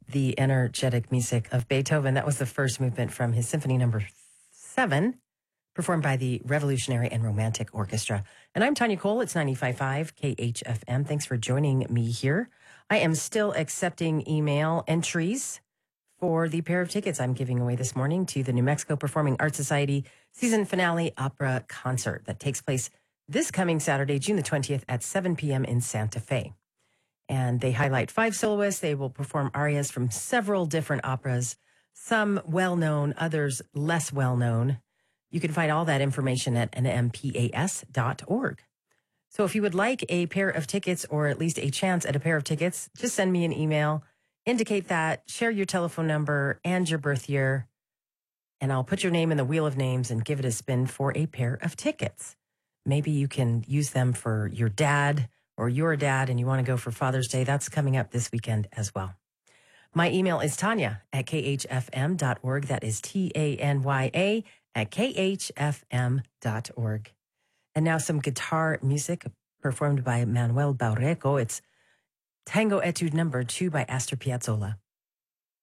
the energetic music of Beethoven. That was the first movement from his Symphony Number 7, performed by the Revolutionary and Romantic Orchestra. And I'm Tanya Cole. It's 95.5 KHFM. Thanks for joining me here. I am still accepting email entries for the pair of tickets I'm giving away this morning to the New Mexico Performing Arts Society season finale opera concert that takes place this coming Saturday, June the 20th at 7 p.m. in Santa Fe. And they highlight 5 soloists. They will perform arias from several different operas, some well-known, others less well-known. You can find all that information at nmpas.org. So if you would like a pair of tickets or at least a chance at a pair of tickets, just send me an email, indicate that, share your telephone number and your birth year, and I'll put your name in the wheel of names and give it a spin for a pair of tickets. Maybe you can use them for your dad or your dad and you want to go for Father's Day. That's coming up this weekend as well. My email is Tanya@khfm.org. That is TANYA@khfm.org. And now some guitar music performed by Manuel Baureco. It's Tango Etude Number 2 by Astor Piazzolla.